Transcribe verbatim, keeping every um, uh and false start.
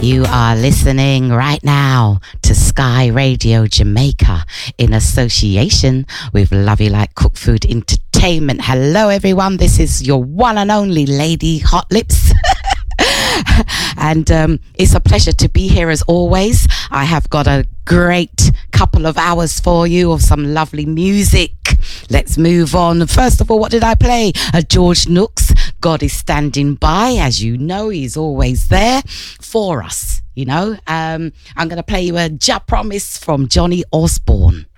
You are listening right now to Sky Radio Jamaica in association with Love You Like Cook Food Entertainment. Hello everyone, this is your one and only Lady Hot Lips. And um, it's a pleasure to be here as always. I have got a great couple of hours for you of some lovely music. Let's move on. First of all, what did I play? A George Nooks, God is Standing By. As you know, he's always there for us, you know. Um, I'm going to play you a Ja Promise from Johnny Osborne.